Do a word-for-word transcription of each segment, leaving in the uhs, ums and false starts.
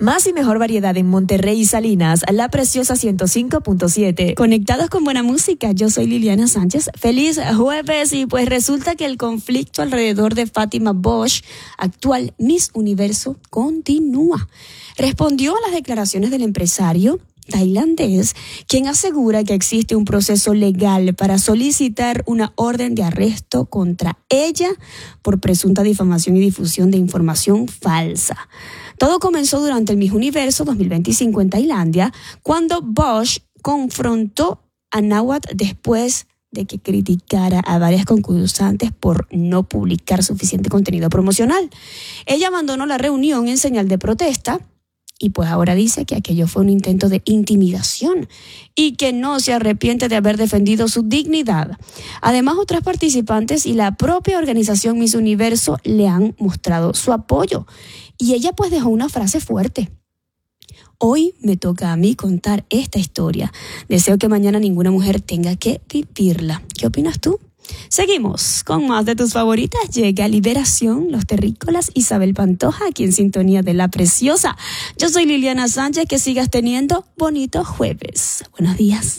Más y mejor variedad en Monterrey y Salinas, La Preciosa ciento cinco punto siete. Conectados con buena música, yo soy Liliana Sánchez. Feliz jueves, y pues resulta que el conflicto alrededor de Fátima Bosch, actual Miss Universo, continúa. Respondió a las declaraciones del empresario tailandés, quien asegura que existe un proceso legal para solicitar una orden de arresto contra ella por presunta difamación y difusión de información falsa. Todo comenzó durante el Miss Universo dos mil veinticinco en Tailandia, cuando Bosch confrontó a Nawat después de que criticara a varias concursantes por no publicar suficiente contenido promocional. Ella abandonó la reunión en señal de protesta, y pues ahora dice que aquello fue un intento de intimidación y que no se arrepiente de haber defendido su dignidad. Además, otras participantes y la propia organización Miss Universo le han mostrado su apoyo. Y ella pues dejó una frase fuerte. Hoy me toca a mí contar esta historia. Deseo que mañana ninguna mujer tenga que vivirla. ¿Qué opinas tú? Seguimos con más de tus favoritas. Llega Liberación, Los Terrícolas, Isabel Pantoja, aquí en sintonía de La Preciosa. Yo soy Liliana Sánchez, que sigas teniendo bonito jueves. Buenos días.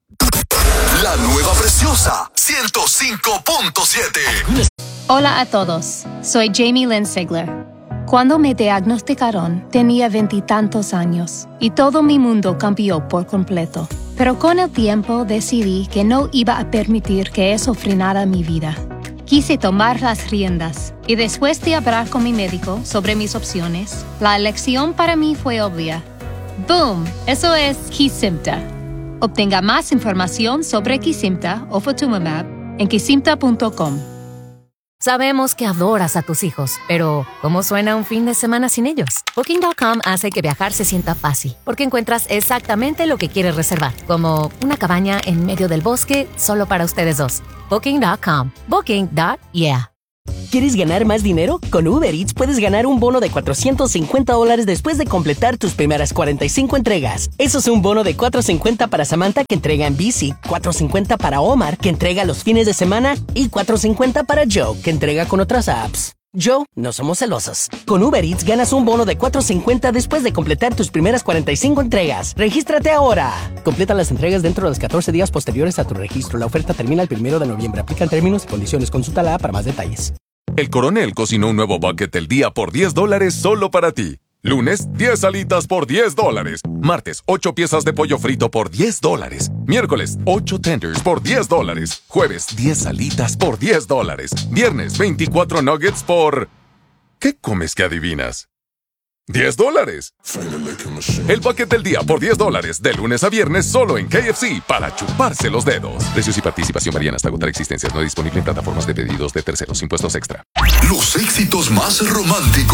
La nueva Preciosa, ciento cinco punto siete. Hola a todos, soy Jamie Lynn Sigler. Cuando me diagnosticaron, tenía veintitantos años y todo mi mundo cambió por completo. Pero con el tiempo decidí que no iba a permitir que eso frenara mi vida. Quise tomar las riendas y después de hablar con mi médico sobre mis opciones, la elección para mí fue obvia. ¡Boom! Eso es Kesimpta. Obtenga más información sobre Kesimpta o Ofatumumab en kesimpta punto com. Sabemos que adoras a tus hijos, pero ¿cómo suena un fin de semana sin ellos? Booking punto com hace que viajar se sienta fácil, porque encuentras exactamente lo que quieres reservar, como una cabaña en medio del bosque solo para ustedes dos. Booking punto com. Booking. Yeah. ¿Quieres ganar más dinero? Con Uber Eats puedes ganar un bono de cuatrocientos cincuenta dólares después de completar tus primeras cuarenta y cinco entregas. Eso es un bono de cuatrocientos cincuenta para Samantha, que entrega en bici, cuatrocientos cincuenta para Omar, que entrega los fines de semana, y cuatrocientos cincuenta para Joe, que entrega con otras apps. Joe, no somos celosos. Con Uber Eats ganas un bono de cuatrocientos cincuenta después de completar tus primeras cuarenta y cinco entregas. ¡Regístrate ahora! Completa las entregas dentro de los catorce días posteriores a tu registro. La oferta termina el primero de noviembre. Aplican términos y condiciones. Consúltala para más detalles. El Coronel cocinó un nuevo bucket del día por diez dólares solo para ti. Lunes, diez alitas por diez dólares. Martes, ocho piezas de pollo frito por diez dólares. Miércoles, ocho tenders por diez dólares. Jueves, diez alitas por diez dólares. Viernes, veinticuatro nuggets por... ¿Qué comes que adivinas? ¡diez dólares! El bucket del día por diez dólares, de lunes a viernes solo en K F C, para chuparse los dedos. Precios y participación varían hasta agotar existencias. No disponible en plataformas de pedidos de terceros. Impuestos extra. Los éxitos más románticos